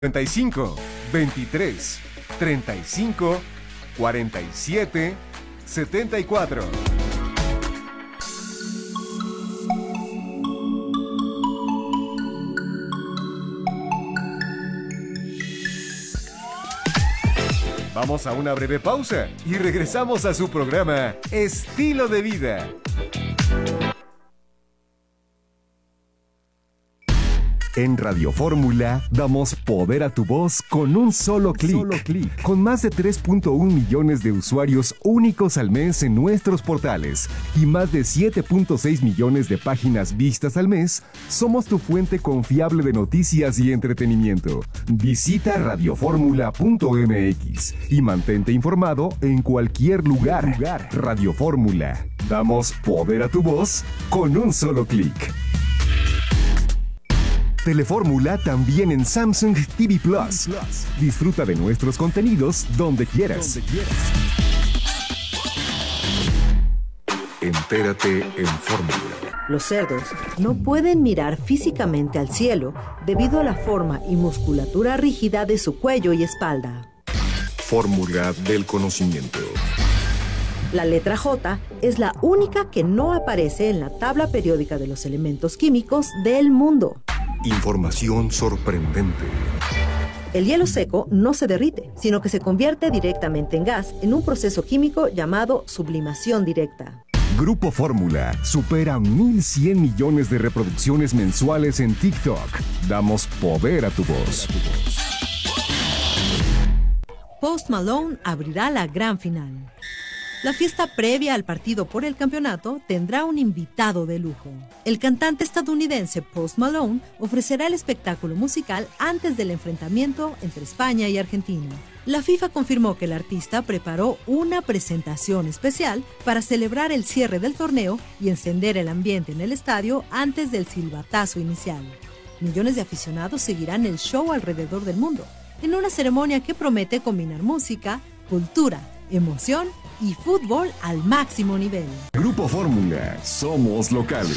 35, 23, 35, 47, 74. Vamos a una breve pausa y regresamos a su programa Estilo de Vida. En Radio Fórmula damos poder a tu voz con un solo clic. Con más de 3.1 millones de usuarios únicos al mes en nuestros portales y más de 7.6 millones de páginas vistas al mes, somos tu fuente confiable de noticias y entretenimiento. Visita radioformula.mx y mantente informado en cualquier lugar. Radio Fórmula. Damos poder a tu voz con un solo clic. Telefórmula también en Samsung TV Plus. Disfruta de nuestros contenidos donde quieras. Entérate en Fórmula. Los cerdos no pueden mirar físicamente al cielo debido a la forma y musculatura rígida de su cuello y espalda. Fórmula del conocimiento. La letra J es la única que no aparece en la tabla periódica de los elementos químicos del mundo. Información sorprendente. El hielo seco no se derrite, sino que se convierte directamente en gas en un proceso químico llamado sublimación directa. Grupo Fórmula supera 1.100 millones de reproducciones mensuales en TikTok. Damos poder a tu voz. Post Malone abrirá la gran final. La fiesta previa al partido por el campeonato tendrá un invitado de lujo. El cantante estadounidense Post Malone ofrecerá el espectáculo musical antes del enfrentamiento entre España y Argentina. La FIFA confirmó que el artista preparó una presentación especial para celebrar el cierre del torneo y encender el ambiente en el estadio antes del silbatazo inicial. Millones de aficionados seguirán el show alrededor del mundo, en una ceremonia que promete combinar música, cultura, emoción y fútbol al máximo nivel. Grupo Fórmula, somos locales.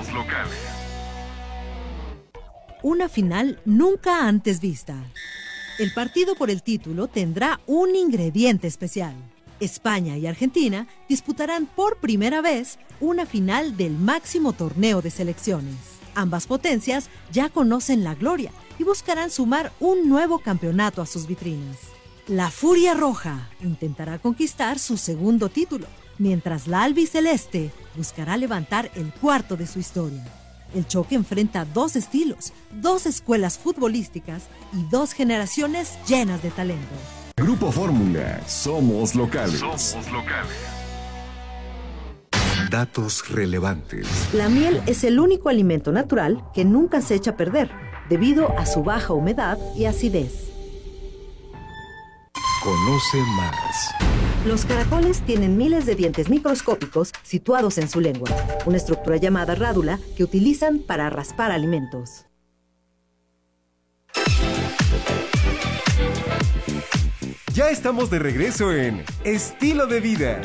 Una final nunca antes vista. El partido por el título tendrá un ingrediente especial. España y Argentina disputarán por primera vez una final del máximo torneo de selecciones. Ambas potencias ya conocen la gloria y buscarán sumar un nuevo campeonato a sus vitrinas. La Furia Roja intentará conquistar su segundo título, mientras la albiceleste buscará levantar el cuarto de su historia. El choque enfrenta dos estilos, dos escuelas futbolísticas y dos generaciones llenas de talento. Grupo Fórmula, somos locales. Datos relevantes. La miel es el único alimento natural que nunca se echa a perder, debido a su baja humedad y acidez. Conoce más. Los caracoles tienen miles de dientes microscópicos situados en su lengua, una estructura llamada rádula que utilizan para raspar alimentos. Ya estamos de regreso en Estilo de Vida.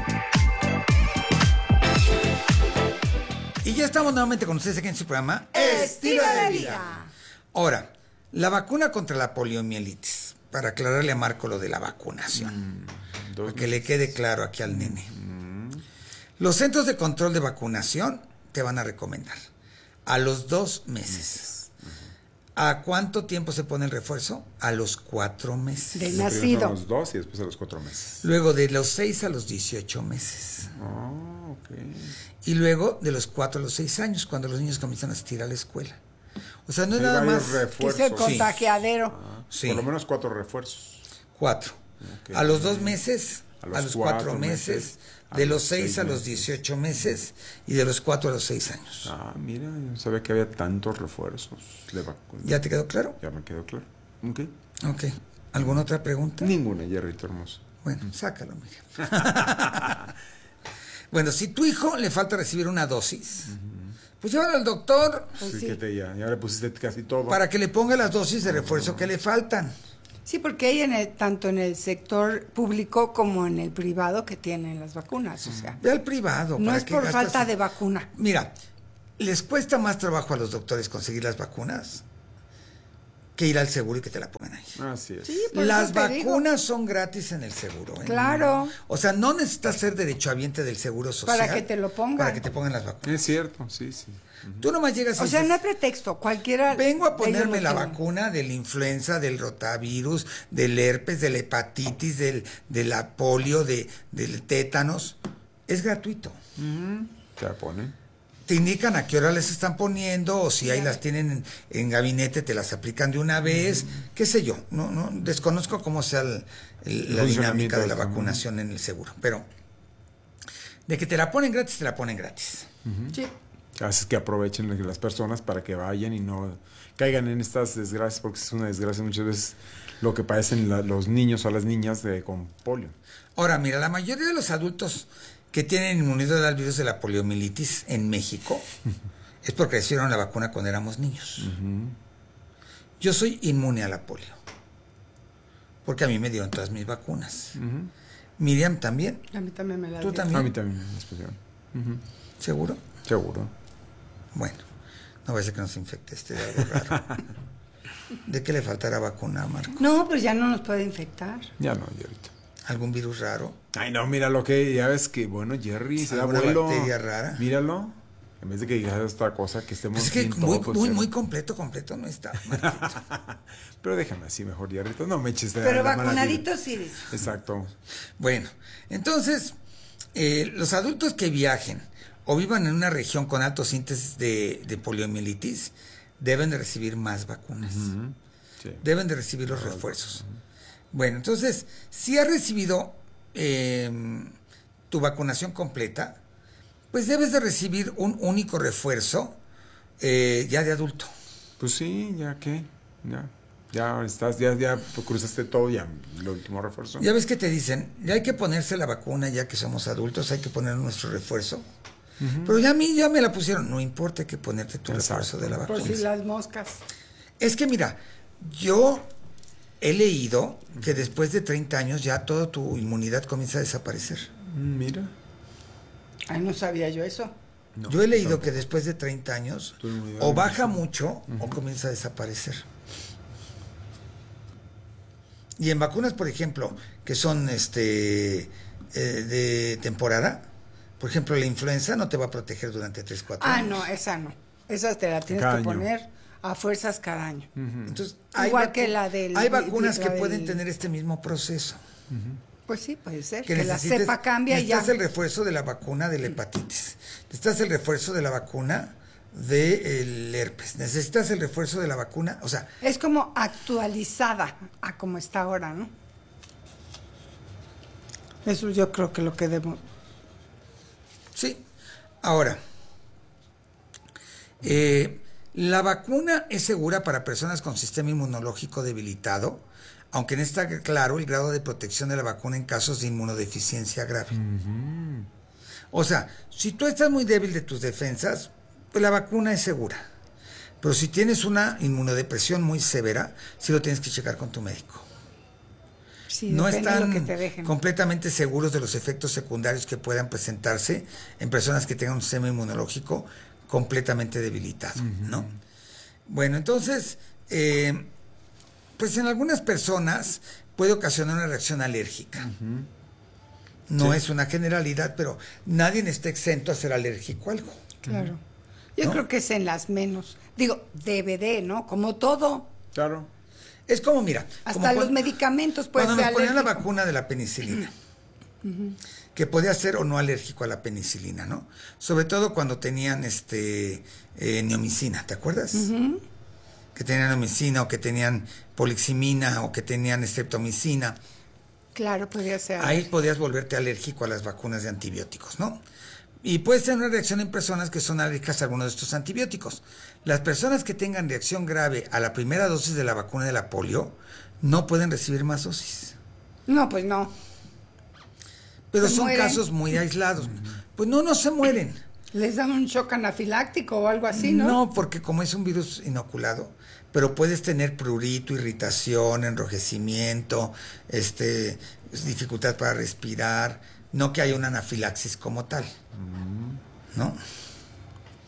Y ya estamos nuevamente con ustedes aquí en su programa Estilo de Vida. Ahora, la vacuna contra la poliomielitis. Para aclararle a Marco lo de la vacunación. Para que le quede claro aquí al nene. Los centros de control de vacunación te van a recomendar a los 2 meses. ¿A cuánto tiempo se pone el refuerzo? A los 4 meses. Del nacido. A los 2 y después a los 4 meses. Luego de los 6 a los 18 meses. Ok. Y luego de los 4 a los 6 años, cuando los niños comienzan a asistir a la escuela. O sea, no es nada más que es el contagiadero. Sí. Por lo menos 4 refuerzos. 4. Okay. A los 2 meses, a los 4 meses, de los 6 a los 18 18 meses y de los 4 a los 6 años. Ah, mira, yo no sabía que había tantos refuerzos de vacuna. ¿Ya te quedó claro? Ya me quedó claro. Ok. Ok. ¿Alguna otra pregunta? Ninguna, Jerrito hermoso. Bueno, sácalo, mira. Bueno, si tu hijo le falta recibir una dosis, pues llévalo al doctor. Pues Sí, sí. que ya le pusiste casi todo. Para que le ponga las dosis de refuerzo que le faltan. Sí, porque hay tanto en el sector público como en el privado que tienen las vacunas, o sea, Ve al privado. no ¿para es qué por gastas? falta de vacuna. Mira, ¿les cuesta más trabajo a los doctores conseguir las vacunas? que ir al seguro y que te la pongan ahí. Así es. Sí, por Las eso te digo. vacunas son gratis en el seguro. ¿eh? Claro. O sea, no necesitas ser derechohabiente del seguro social. Para que te lo pongan. Para que te pongan las vacunas. Es cierto, sí. Tú nomás llegas y O sea, dices, no hay pretexto. Cualquiera. vengo a de ellos ponerme lo la tienen. vacuna del influenza, del rotavirus, del herpes, de la hepatitis, de la polio, del tétanos. Es gratuito. Te la ponen. Te indican a qué hora les están poniendo, o si ahí las tienen en gabinete, te las aplican de una vez, qué sé yo. No desconozco cómo sea la dinámica de la vacunación en el seguro, pero de que te la ponen gratis, te la ponen gratis. Sí. Así que aprovechen las personas para que vayan y no caigan en estas desgracias, porque es una desgracia muchas veces lo que padecen los niños o las niñas con polio. Ahora, mira, la mayoría de los adultos que tienen inmunidad al virus de la poliomielitis en México es porque recibieron la vacuna cuando éramos niños. Yo soy inmune a la polio, porque a mí me dieron todas mis vacunas. Miriam también. A mí también me la ¿Tú dieron. también? A mí también, en especial. ¿Seguro? Seguro. Bueno, no va a ser que nos infecte de algo raro. ¿De qué le faltará vacuna, Marco? No, pues ya no nos puede infectar. Ya no, Jerrito. ¿Algún virus raro? Ay, no, mira lo que, ya ves que, bueno, Jerry, se da ¿Alguna vuelo. bacteria rara? Míralo. En vez de que digas esta cosa, que estemos Pues es que bien todo, pues, ya. muy completo no está, Marquito. Pero déjame así mejor, Jerrito. No me eches de Pero la mala vacunadito vida. sí. dice. Exacto. Bueno, entonces, los adultos que viajen o vivan en una región con altos índices de poliomielitis deben de recibir más vacunas. Sí. Deben de recibir los refuerzos. Bueno, entonces, si has recibido tu vacunación completa, pues debes de recibir un único refuerzo ya de adulto. Pues sí, ya qué, ya estás, ya cruzaste todo, ya el último refuerzo. Ya ves que te dicen, ya hay que ponerse la vacuna ya que somos adultos, hay que poner nuestro refuerzo. Pero ya a mí ya me la pusieron, no importa, hay que ponerte tu Exacto. refuerzo de la Por vacuna. si las moscas. Es que mira, yo he leído que después de 30 años ya toda tu inmunidad comienza a desaparecer. Mira. Ay, no sabía yo eso. No, Yo he leído tampoco. que después de 30 años Tu inmunidad o baja empieza. mucho o comienza a desaparecer. Y en vacunas, por ejemplo, que son de temporada, por ejemplo, la influenza no te va a proteger durante 3-4 Ah, años. no, esa no. Esa te la tienes Cada que año. poner a fuerzas cada año. Entonces, Igual que la del- hay vacunas la que del- pueden tener este mismo proceso. Pues sí, puede ser. Que Que la necesites- cepa cambia y ya. necesitas el refuerzo de la vacuna de la hepatitis. Necesitas el refuerzo de la vacuna del herpes. Necesitas el refuerzo de la vacuna, o sea, Es como actualizada a como está ahora, ¿no? Eso yo creo que lo que debo. sí. Ahora, la vacuna es segura para personas con sistema inmunológico debilitado, aunque no está claro el grado de protección de la vacuna en casos de inmunodeficiencia grave. O sea, si tú estás muy débil de tus defensas, pues la vacuna es segura. Pero si tienes una inmunodepresión muy severa, sí lo tienes que checar con tu médico. Sí, No depende de lo que están te dejen. completamente seguros de los efectos secundarios que puedan presentarse en personas que tengan un sistema inmunológico completamente debilitado, ¿no? Bueno, entonces, pues en algunas personas puede ocasionar una reacción alérgica. No es una generalidad, pero nadie está exento a ser alérgico a algo. Claro. Yo ¿No? creo que es en las menos. Digo, DVD, ¿no? Como todo. Claro. Es como, mira, Hasta como los cuando- medicamentos pueden cuando ser nos ponían la alérgicos. vacuna de la penicilina, que podía ser o no alérgico a la penicilina, ¿no? Sobre todo cuando tenían neomicina, ¿te acuerdas? Que tenían neomicina o que tenían poliximina o que tenían streptomicina. Claro, podría ser. Ahí podías volverte alérgico a las vacunas de antibióticos, ¿no? Y puedes tener una reacción en personas que son alérgicas a algunos de estos antibióticos. Las personas que tengan reacción grave a la primera dosis de la vacuna de la polio no pueden recibir más dosis. No, pues no. Pero ¿Se son mueren? casos muy aislados. Pues no se mueren. Les dan un shock anafiláctico o algo así, ¿no? No, porque como es un virus inoculado, pero puedes tener prurito, irritación, enrojecimiento, dificultad para respirar, no que haya una anafilaxis como tal, ¿no?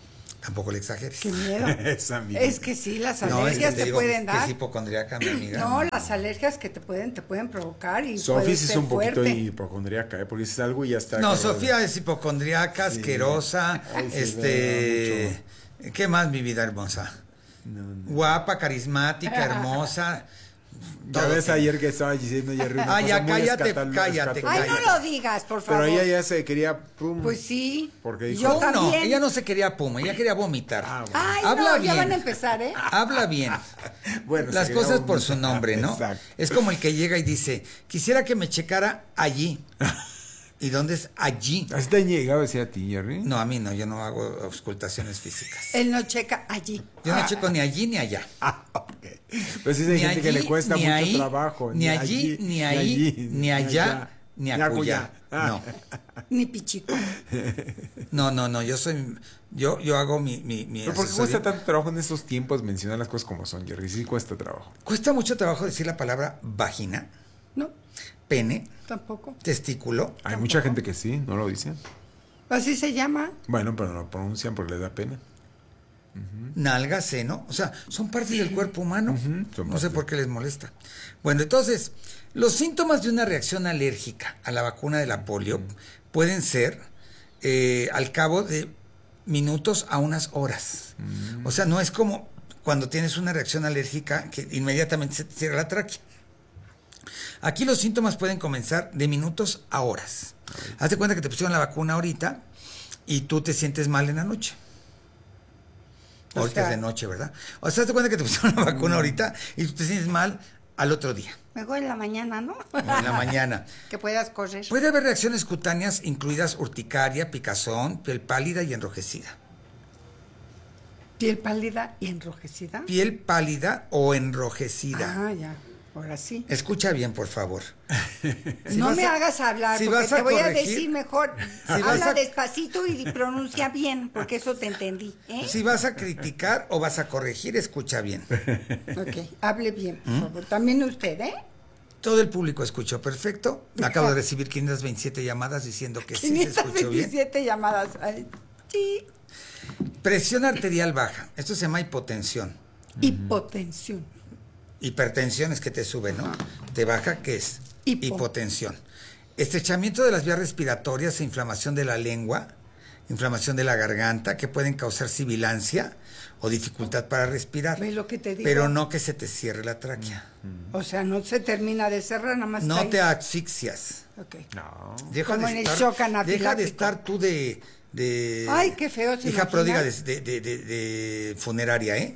Tampoco le exageres. Qué miedo. Esa amiga. Es que sí, las No, es que alergias te te digo pueden que dar. es hipocondríaca, mi amiga. No, las alergias que te pueden provocar y Sofía puede sí es ser un poquito fuerte. hipocondríaca, ¿eh? Porque dices algo y ya está. No, acabado. Sofía es hipocondriaca, asquerosa, Ay, sí, ¿qué más, mi vida hermosa? Guapa, carismática, hermosa. Ya todo ves tiene. ayer que estaba diciendo Jerry una Ah, cosa ya, muy cállate, escatal- cállate, escatológica. Ay, no lo digas, por favor. Pero ella ya se quería... pum. Pues sí. Porque dijo- Yo No, también. ella no se quería puma, ella quería vomitar. Ah, bueno. Ay, Habla no, ya bien. van a empezar, ¿eh? Habla bien. Bueno, Las se cosas quería por su vomitar. nombre, ¿no? Exacto. Es como el que llega y dice, quisiera que me checara allí. ¿Y dónde es allí? ¿Así te han llegado a decir a ti, Jerry? No, a mí no, yo no hago auscultaciones físicas. Él no checa allí. Yo no checo ni allí ni allá. Ah, ok. Pues sí, hay gente que le cuesta ni mucho ahí, trabajo. Ni allí, ni ahí, ni allá, ni acullá. No, Ni pichico. no, yo hago mi ¿Pero por qué asesoría. cuesta tanto trabajo en estos tiempos mencionar las cosas como son, Jerry? Sí cuesta trabajo. Cuesta mucho trabajo decir la palabra vagina, No, pene, tampoco. testículo. Hay mucha gente que sí, no lo dicen. Así se llama. Bueno, pero no lo pronuncian porque les da pena. Nalga, seno, o sea, son partes del cuerpo humano. son No sé partes. por qué les molesta. Bueno, entonces, los síntomas de una reacción alérgica a la vacuna de la polio pueden ser al cabo de minutos a unas horas. O sea, no es como cuando tienes una reacción alérgica que inmediatamente se te cierra la tráquea. Aquí los síntomas pueden comenzar de minutos a horas. Haz de cuenta que te pusieron la vacuna ahorita y tú te sientes mal en la noche. O Ahorita sea- es de noche, ¿verdad? O sea, haz de cuenta que te pusieron la vacuna ahorita y tú te sientes mal al otro día Mejor en la mañana, ¿no? o en la mañana. Que puedas correr. Puede haber reacciones cutáneas incluidas urticaria, picazón, piel pálida y enrojecida. Piel pálida y enrojecida. Piel pálida o enrojecida. Ah, ya. Ahora sí. Escucha bien, por favor. Si No vas me a- hagas hablar, si porque vas a te voy a corregir- decir mejor. Si vas Habla a- despacito y pronuncia bien, porque eso te entendí. ¿Eh? Si vas a criticar o vas a corregir, escucha bien. Ok, hable bien, por ¿Mm? favor. También usted, ¿eh? Todo el público escuchó perfecto. Acabo de recibir 527 llamadas diciendo que sí se escuchó bien. 527 llamadas. Ay, sí. Presión arterial baja. Esto se llama hipotensión. Hipotensión. Hipertensión es que te sube, ¿no? Te baja, ¿qué es? Hipo. Hipotensión. Estrechamiento de las vías respiratorias e inflamación de la lengua, inflamación de la garganta, que pueden causar sibilancia o dificultad para respirar. ¿Ves lo que te digo? Pero no que se te cierre la tráquea. O sea, no se termina de cerrar, nada más No está ahí. te asfixias. Ok. No. Deja Como de en el estar, shock anafiláctico. deja de estar tú de Ay, qué feo, ¿se hija imagina? pródiga de funeraria, ¿eh?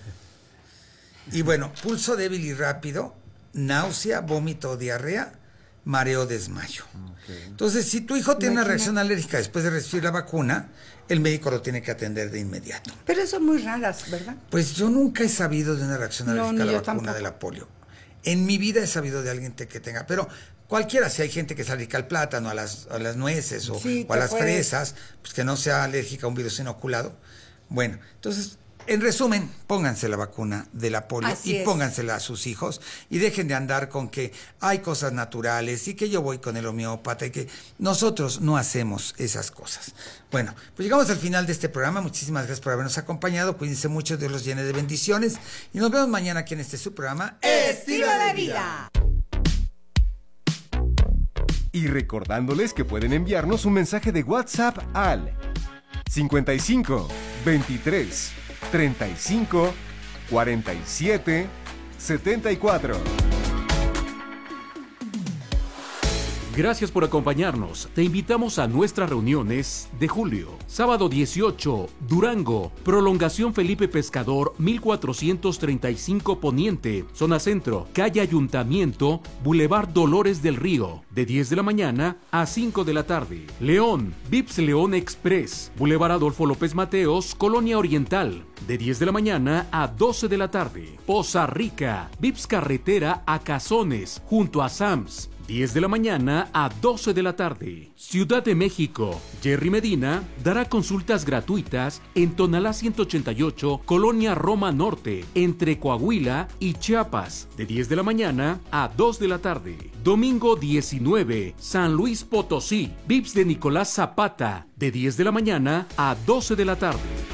Y bueno, pulso débil y rápido, náusea, vómito o diarrea, mareo, desmayo. Entonces, si tu hijo tiene una Imagina. reacción alérgica después de recibir la vacuna, el médico lo tiene que atender de inmediato. Pero son muy raras, ¿verdad? Pues yo nunca he sabido de una reacción No, alérgica a ni la yo vacuna tampoco. de la polio. En mi vida he sabido de alguien que tenga, pero cualquiera, si hay gente que es alérgica al plátano, a las nueces o, Sí, o a te las puedes. fresas, pues que no sea alérgica a un virus inoculado. Bueno, entonces, en resumen, pónganse la vacuna de la polio Así y es. póngansela a sus hijos y dejen de andar con que hay cosas naturales y que yo voy con el homeópata y que nosotros no hacemos esas cosas. Bueno, pues llegamos al final de este programa. Muchísimas gracias por habernos acompañado. Cuídense mucho, Dios los llene de bendiciones y nos vemos mañana aquí en su programa Estilo de vida. Y recordándoles que pueden enviarnos un mensaje de WhatsApp al 55 23 35 47 74. Gracias por acompañarnos. Te invitamos a nuestras reuniones de julio. Sábado 18, Durango. Prolongación Felipe Pescador, 1435 Poniente. Zona Centro. Calle Ayuntamiento, Boulevard Dolores del Río. De 10 de la mañana a 5 de la tarde. León. Vips León Express. Boulevard Adolfo López Mateos, Colonia Oriental. De 10 de la mañana a 12 de la tarde. Poza Rica. Vips Carretera a Cazones, junto a Sams. 10 de la mañana a 12 de la tarde. Ciudad de México. Jerry Medina dará consultas gratuitas en Tonalá 188, Colonia Roma Norte, entre Coahuila y Chiapas, de 10 de la mañana a 2 de la tarde. Domingo 19, San Luis Potosí. Vips de Nicolás Zapata, de 10 de la mañana a 12 de la tarde.